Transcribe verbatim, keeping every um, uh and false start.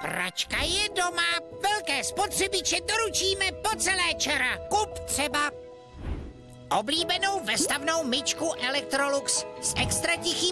Pračka je doma, velké spotřebiče doručíme po celé čara. Kup třeba oblíbenou vestavnou myčku Electrolux s extra tichým